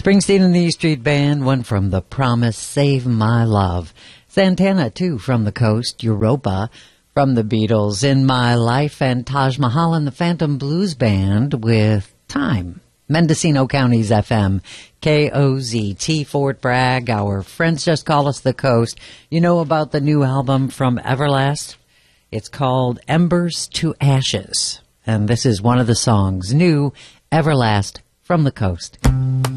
Springsteen and the E Street Band, one from The Promise, Save My Love. Santana, too, from the Coast, Europa, from the Beatles, In My Life, and Taj Mahal and the Phantom Blues Band with Time. Mendocino County's FM, KOZT, Fort Bragg. Our friends just call us the Coast. You know about the new album from Everlast? It's called Embers to Ashes. And this is one of the songs, new Everlast from the Coast.